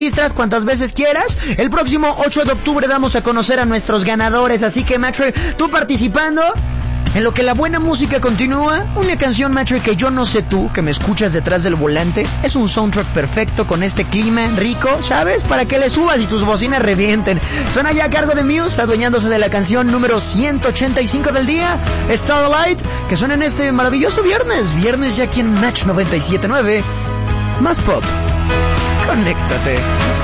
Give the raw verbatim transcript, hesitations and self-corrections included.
cuantas veces quieras. El próximo ocho de octubre damos a conocer a nuestros ganadores, así que Matre, tú participando en lo que la buena música continúa. Una canción, Matre, que yo no sé tú, que me escuchas detrás del volante, es un soundtrack perfecto con este clima rico, ¿sabes? Para que le subas y tus bocinas revienten. Suena ya a cargo de Muse, adueñándose de la canción número ciento ochenta y cinco del día, Starlight, que suena en este maravilloso viernes, viernes ya aquí en Match noventa y siete punto nueve, más pop. Conéctate.